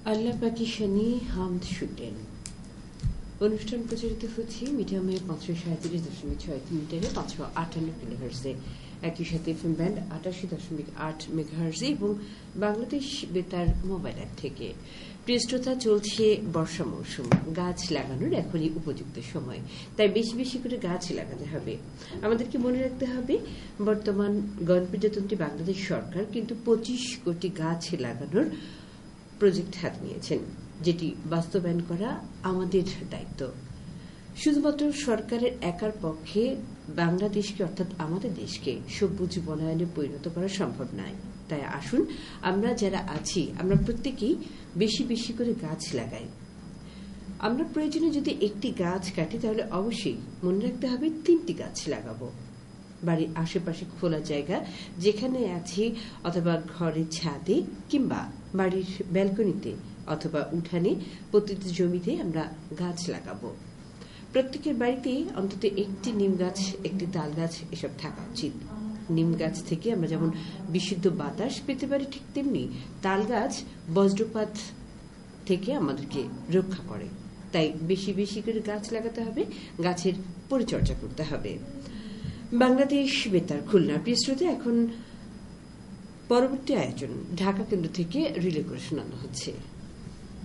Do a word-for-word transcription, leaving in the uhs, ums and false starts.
আল্লাহ পাকি শানি হামদ শুকরেন। অনুষ্ঠান প্রচারিত হচ্ছে মিডিয়ামে পাঁচশো সাঁত্রিশ দশমিক ছয় তিন মিটারে পাঁচশো আটান্ন কিলোহার্জে, একই সাথে এফএম ব্যান্ড আটাশি দশমিক আট মেগাহার্জে এবং বাংলাদেশ বেতার মোবাইল অ্যাপ থেকে। প্রিয় শ্রোতা, চলছে বর্ষা মৌসুম, গাছ লাগানোর এখনই উপযুক্ত সময়, তাই বেশি বেশি করে গাছ লাগাতে হবে। আমাদেরকে মনে রাখতে হবে, বর্তমান গণপ্রজাতন্ত্রী বাংলাদেশ সরকার কিন্তু পঁচিশ কোটি গাছ লাগানোর প্রজেক্ট হাতে নিয়েছেন, যেটি বাস্তবায়ন করা আমাদের দায়িত্ব। শুধুমাত্র সরকারের একার পক্ষে বাংলাদেশকে অর্থাৎ আমাদের দেশকে সবুজ বনায়নে পরিণত করা সম্ভব নয়। তাই আসুন আমরা যারা আছি আমরা প্রত্যেকেই বেশি বেশি করে গাছ লাগাই। আমরা প্রয়োজনে যদি একটি গাছ কাটি তাহলে অবশ্যই মনে রাখতে হবে তিনটি গাছ লাগাবো। বাড়ির আশেপাশে খোলা জায়গা যেখানে আছে, অথবা ঘরের ছাদে কিংবা বাড়ির ব্যালকনিতে অথবা উঠানে, প্রতিটি জমিতে আমরা গাছ লাগাবো। প্রত্যেকের বাড়িতে অন্তত একটি নিম গাছ, একটি তাল গাছ এসব থাকা উচিত। নিম গাছ থেকে আমরা যেমন বিশুদ্ধ বাতাস পেতে পারি, ঠিক তেমনি তাল গাছ বজ্রপাত থেকে আমাদেরকে রক্ষা করে। তাই বেশি বেশি করে গাছ লাগাতে হবে, গাছের পরিচর্যা করতে হবে। বাংলাদেশ বেতার খুলনা। প্রিয় শ্রোতা, এখন পরবর্তী আয়োজন ঢাকা কেন্দ্র থেকে রিলে করে শোনানো হচ্ছে।